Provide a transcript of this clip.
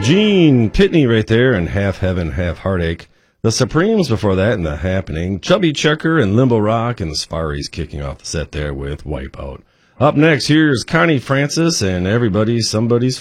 Gene Pitney right there, and Half Heaven, Half Heartache. The Supremes before that in The Happening. Chubby Checker and Limbo Rock, and the Sparries kicking off the set there with Wipeout. Up next, here's Connie Francis and Everybody's Somebody's